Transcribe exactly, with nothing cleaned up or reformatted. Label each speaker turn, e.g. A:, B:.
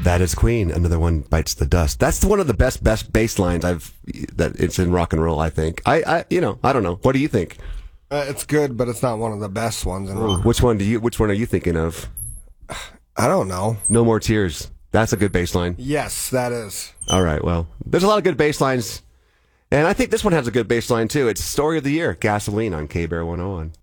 A: That is Queen. Another one bites the dust. That's one of the best, best bass lines I've, that it's in rock and roll, I think. I, I you know, I don't know. What do you think?
B: Uh, it's good, but it's not one of the best ones in rock.
A: Which one do you, which one are you thinking of?
B: I don't know.
A: No More Tears. That's a good bass line.
B: Yes, that is.
A: All right, well, there's a lot of good bass lines. And I think this one has a good bass line, too. It's Story of the Year, Gasoline on K-Bear one oh one.